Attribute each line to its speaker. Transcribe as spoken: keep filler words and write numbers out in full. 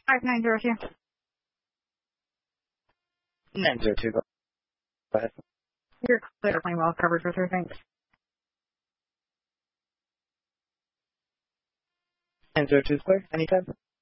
Speaker 1: five nine zero two.
Speaker 2: nine zero two, go ahead.
Speaker 1: You're clear, claim well coverage with her, thanks.
Speaker 2: nine zero two is clear, anytime.